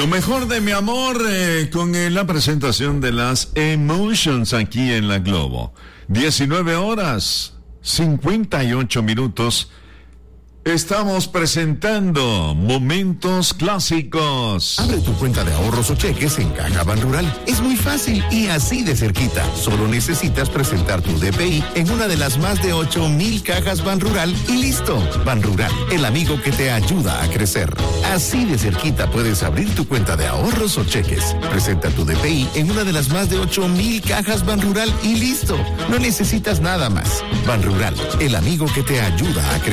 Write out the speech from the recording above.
Lo mejor de mi amor con la presentación de las Emotions aquí en la Globo. 19 horas, 58 minutos. Estamos presentando Momentos Clásicos. Abre tu cuenta de ahorros o cheques en Caja Banrural. Es muy fácil y así de cerquita. Solo necesitas presentar tu DPI en una de las más de 8,000 cajas Banrural y listo. Banrural, el amigo que te ayuda a crecer. Así de cerquita puedes abrir tu cuenta de ahorros o cheques. Presenta tu DPI en una de las más de 8,000 cajas Banrural y listo. No necesitas nada más. Banrural, el amigo que te ayuda a crecer.